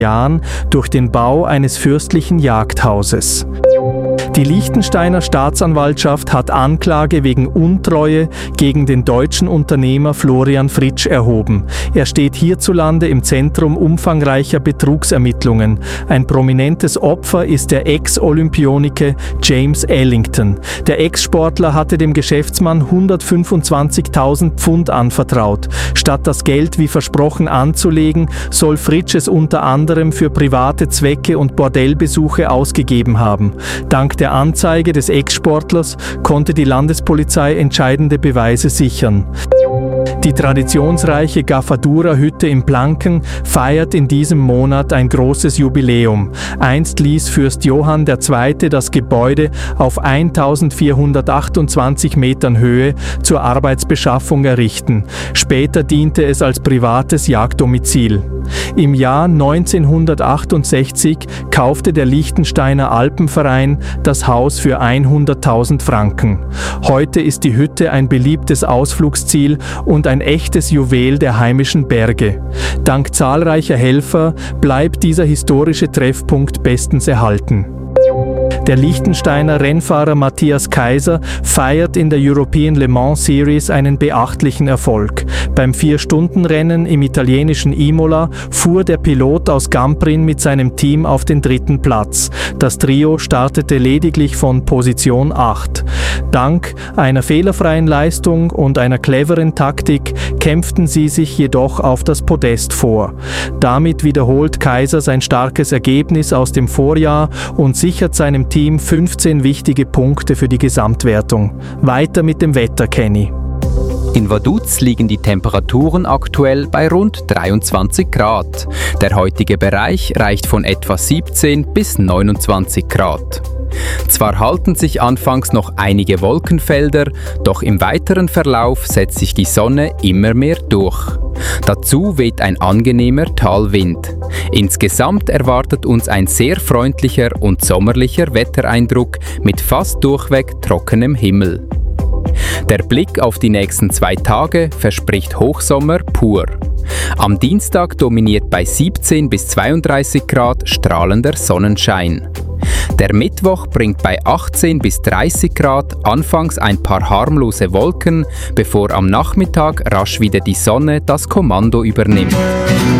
Jahren durch den Bau eines fürstlichen Jagdhauses. Die Liechtensteiner Staatsanwaltschaft hat Anklage wegen Untreue gegen den deutschen Unternehmer Florian Fritsch erhoben. Er steht hierzulande im Zentrum umfangreicher Betrugsermittlungen. Ein prominentes Opfer ist der Ex-Olympionike James Ellington. Der Ex-Sportler hatte dem Geschäftsmann 125.000 Pfund anvertraut. Statt das Geld wie versprochen anzulegen, soll Fritsch es unter anderem für private Zwecke und Bordellbesuche ausgegeben haben. Dank der Anzeige des Ex-Sportlers konnte die Landespolizei entscheidende Beweise sichern. Die traditionsreiche Gafadura-Hütte im Planken feiert in diesem Monat ein großes Jubiläum. Einst ließ Fürst Johann II. Das Gebäude auf 1428 Metern Höhe zur Arbeitsbeschaffung errichten. Später diente es als privates Jagddomizil. Im Jahr 1968 kaufte der Liechtensteiner Alpenverein das Haus für 100.000 Franken. Heute ist die Hütte ein beliebtes Ausflugsziel und ein echtes Juwel der heimischen Berge. Dank zahlreicher Helfer bleibt dieser historische Treffpunkt bestens erhalten. Der Liechtensteiner Rennfahrer Matthias Kaiser feiert in der European Le Mans Series einen beachtlichen Erfolg. Beim 4-Stunden-Rennen im italienischen Imola fuhr der Pilot aus Gamprin mit seinem Team auf den 3. Platz. Das Trio startete lediglich von Position 8. Dank einer fehlerfreien Leistung und einer cleveren Taktik kämpften sie sich jedoch auf das Podest vor. Damit wiederholt Kaiser sein starkes Ergebnis aus dem Vorjahr und sichert seinem Team 15 wichtige Punkte für die Gesamtwertung. Weiter mit dem Wetter, Kenny. In Vaduz liegen die Temperaturen aktuell bei rund 23 Grad. Der heutige Bereich reicht von etwa 17 bis 29 Grad. Zwar halten sich anfangs noch einige Wolkenfelder, doch im weiteren Verlauf setzt sich die Sonne immer mehr durch. Dazu weht ein angenehmer Talwind. Insgesamt erwartet uns ein sehr freundlicher und sommerlicher Wettereindruck mit fast durchweg trockenem Himmel. Der Blick auf die nächsten 2 Tage verspricht Hochsommer pur. Am Dienstag dominiert bei 17 bis 32 Grad strahlender Sonnenschein. Der Mittwoch bringt bei 18 bis 30 Grad anfangs ein paar harmlose Wolken, bevor am Nachmittag rasch wieder die Sonne das Kommando übernimmt.